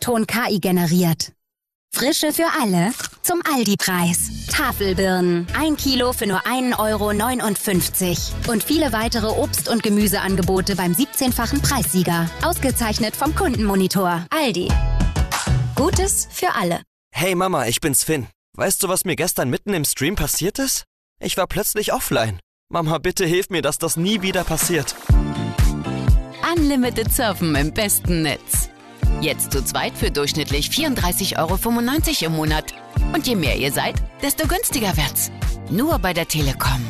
O-Ton KI generiert. Frische für alle zum Aldi-Preis. Tafelbirnen, 1 Kilo für nur 1,59 € und viele weitere Obst- und Gemüseangebote beim 17-fachen Preissieger. Ausgezeichnet vom Kundenmonitor. Aldi. Gutes für alle. Hey Mama, ich bin's Finn. Weißt du, was mir gestern mitten im Stream passiert ist? Ich war plötzlich offline. Mama, bitte hilf mir, dass das nie wieder passiert. Unlimited Surfen im besten Netz. Jetzt zu zweit für durchschnittlich 34,95 € im Monat. Und je mehr ihr seid, desto günstiger wird's. Nur bei der Telekom.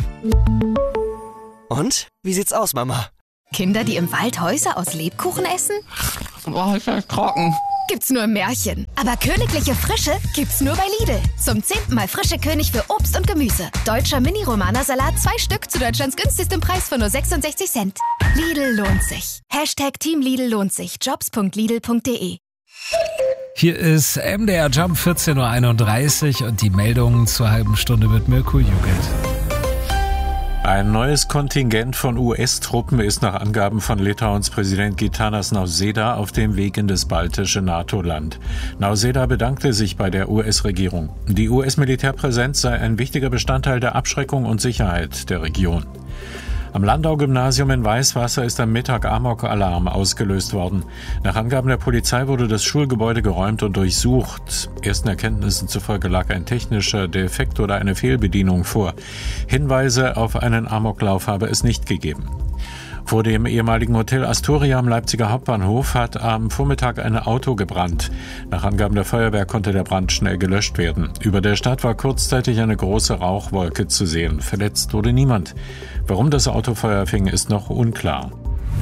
Und? Wie sieht's aus, Mama? Kinder, die im Wald Häuser aus Lebkuchen essen? Boah, ist das trocken. Gibt's nur im Märchen. Aber königliche Frische gibt's nur bei Lidl. Zum 10. Mal frische König für Obst und Gemüse. Deutscher Mini-Romana-Salat 2 Stück zu Deutschlands günstigstem Preis von nur 66 Cent. Lidl lohnt sich. #Team Lidl lohnt sich. Jobs.lidl.de. Hier ist MDR Jump 14:31 Uhr und die Meldung zur halben Stunde mit Mirko Jugend. Ein neues Kontingent von US-Truppen ist nach Angaben von Litauens Präsident Gitanas Nausėda auf dem Weg in das baltische NATO-Land. Nausėda bedankte sich bei der US-Regierung. Die US-Militärpräsenz sei ein wichtiger Bestandteil der Abschreckung und Sicherheit der Region. Am Landau-Gymnasium in Weißwasser ist am Mittag Amok-Alarm ausgelöst worden. Nach Angaben der Polizei wurde das Schulgebäude geräumt und durchsucht. Ersten Erkenntnissen zufolge lag ein technischer Defekt oder eine Fehlbedienung vor. Hinweise auf einen Amoklauf habe es nicht gegeben. Vor dem ehemaligen Hotel Astoria am Leipziger Hauptbahnhof hat am Vormittag ein Auto gebrannt. Nach Angaben der Feuerwehr konnte der Brand schnell gelöscht werden. Über der Stadt war kurzzeitig eine große Rauchwolke zu sehen. Verletzt wurde niemand. Warum das Auto Feuer fing, ist noch unklar.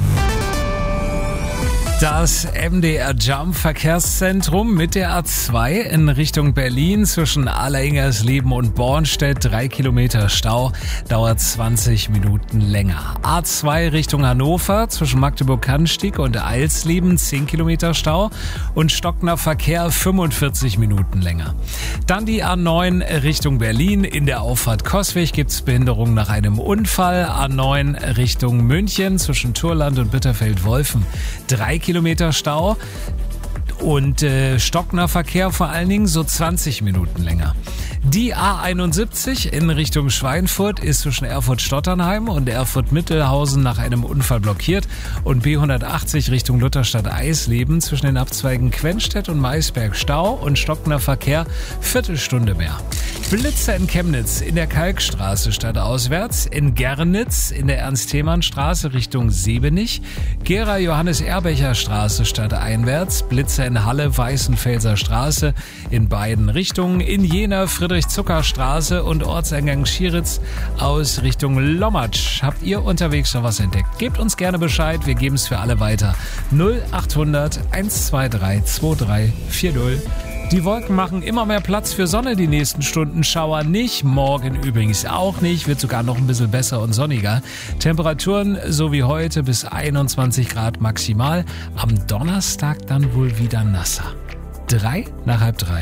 Das MDR Jump Verkehrszentrum mit der A2 in Richtung Berlin zwischen Alleringersleben und Bornstedt, 3 Kilometer Stau, dauert 20 Minuten länger. A2 Richtung Hannover zwischen Magdeburg-Cannstatt und Eilsleben, 10 Kilometer Stau und stockender Verkehr, 45 Minuten länger. Dann die A9 Richtung Berlin. In der Auffahrt Coswig gibt's Behinderung nach einem Unfall. A9 Richtung München zwischen Turland und Bitterfeld-Wolfen, 3 Kilometer Stau und stockender Verkehr, vor allen Dingen so 20 Minuten länger. Die A71 in Richtung Schweinfurt ist zwischen Erfurt-Stotternheim und Erfurt-Mittelhausen nach einem Unfall blockiert und B180 Richtung Lutherstadt-Eisleben zwischen den Abzweigen Quenstedt und Maisberg Stau und stockender Verkehr, Viertelstunde mehr. Blitzer in Chemnitz in der Kalkstraße stadtauswärts, in Gernitz in der Ernst-Thälmann-Straße Richtung Sebenich, Gera-Johannes-Erbecher-Straße stadteinwärts, Blitzer in Halle, Weißenfelser Straße in beiden Richtungen, in Jena Friedrich-Zucker-Straße und Ortseingang Schieritz aus Richtung Lommatsch. Habt ihr unterwegs noch was entdeckt? Gebt uns gerne Bescheid, wir geben es für alle weiter. 0800 123 2340. Die Wolken machen immer mehr Platz für Sonne die nächsten Stunden. Schauer nicht, morgen übrigens auch nicht, wird sogar noch ein bisschen besser und sonniger. Temperaturen so wie heute bis 21 Grad maximal. Am Donnerstag dann wohl wieder nasser. 3:30.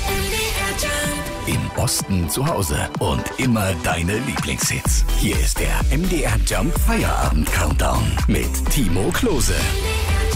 Im Osten zu Hause und immer deine Lieblingshits. Hier ist der MDR Jump Feierabend Countdown mit Timo Klose.